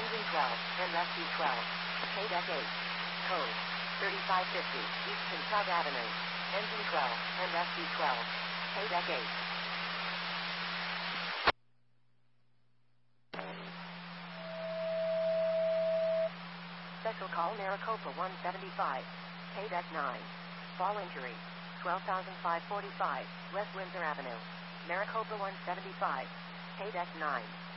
Engine 12, MSC 12. KDEC 8. Code 3550, East Kentuck Avenue. Engine 12, MSC 12. KDEC 8. Special call Maricopa 175. KDEC 9. Fall injury. 12,545, West Windsor Avenue. Maricopa 175. KDEC 9.